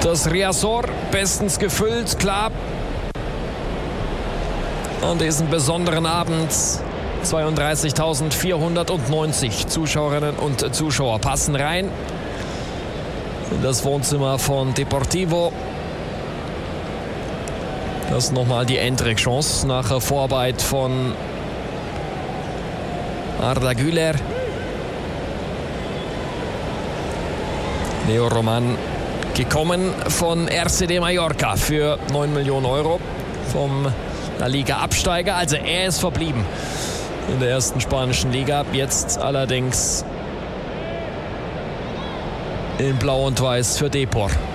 Das Riazor bestens gefüllt, klar. An diesem besonderen Abend 32.490 Zuschauerinnen und Zuschauer passen rein in das Wohnzimmer von Deportivo. Das ist nochmal die Endrick-Chance nach Vorarbeit von Arda Güler. Leo Roman gekommen von RCD Mallorca für 9 Millionen Euro vom La Liga-Absteiger. Also er ist verblieben in der ersten spanischen Liga. Jetzt allerdings in Blau und Weiß für Depor.